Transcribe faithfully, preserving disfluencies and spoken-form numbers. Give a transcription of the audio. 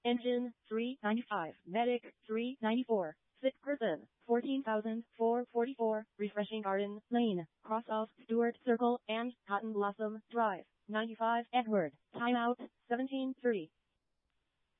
Engine, three ninety-five. Medic, three ninety-four. Sick person, fourteen thousand four hundred forty-four. Refreshing Garden Lane, cross off Stewart Circle and Cotton Blossom Drive. ninety-five Edward. Timeout, seventeen thirty.